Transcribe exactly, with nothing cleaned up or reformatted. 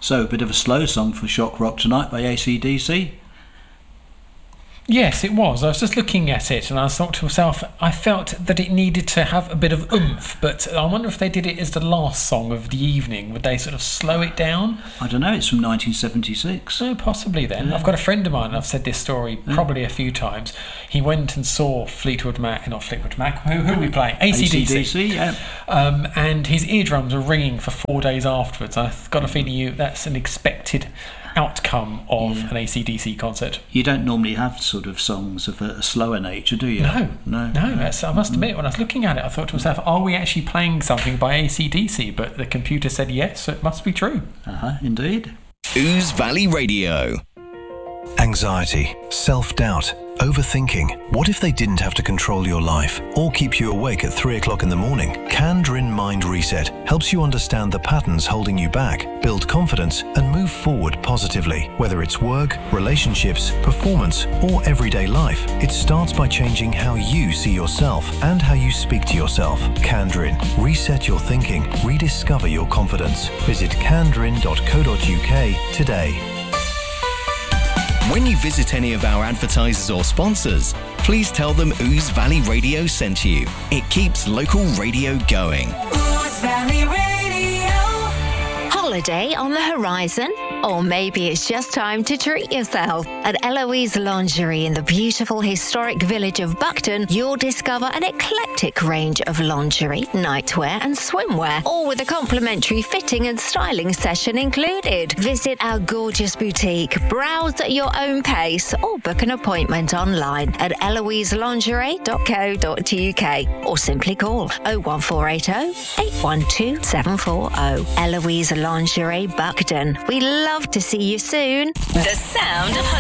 So, a bit of a slow song for Shock Rock tonight by A C D C. Yes, it was. I was just looking at it and I thought to myself, I felt that it needed to have a bit of oomph, but I wonder if they did it as the last song of the evening. Would they sort of slow it down? I don't know, it's from nineteen seventy-six. Oh, possibly then. Yeah. I've got a friend of mine, and I've said this story yeah. probably a few times. He went and saw Fleetwood Mac, not Fleetwood Mac, who, who are we playing? A C D C. A C D C, yeah. Um, and his eardrums were ringing for four days afterwards. I've got a feeling you that's an expected outcome of yeah. an A C D C concert. You don't normally have sort of songs of a, a slower nature, do you? No, no. no. no. That's, I must admit, when I was looking at it, I thought to myself, are we actually playing something by A C D C? But the computer said yes, so it must be true. Uh-huh, indeed. Ooze Valley Radio. Anxiety, self-doubt, overthinking. What if they didn't have to control your life or keep you awake at three o'clock in the morning? Candrin Mind Reset helps you understand the patterns holding you back, build confidence, and move forward positively. Whether it's work, relationships, performance, or everyday life, it starts by changing how you see yourself and how you speak to yourself. Candrin. Reset your thinking. Rediscover your confidence. Visit candrin dot co dot uk today. When you visit any of our advertisers or sponsors, please tell them Ooze Valley Radio sent you. It keeps local radio going. Ooze Valley Radio. Holiday on the horizon? Or maybe it's just time to treat yourself. At Eloise Lingerie in the beautiful historic village of Buckton, you'll discover an eclectic range of lingerie, nightwear and swimwear, all with a complimentary fitting and styling session included. Visit our gorgeous boutique, browse at your own pace, or book an appointment online at eloise lingerie dot co dot uk or simply call oh one four eight oh, eight one two, seven four oh. Eloise Lingerie Buckton. We love to see you soon. The sound of